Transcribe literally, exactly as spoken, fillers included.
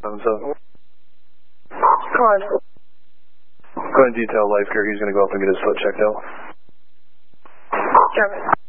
seven seven. Come on. Go ahead and detail life care. He's going to go up and get his foot checked out. German.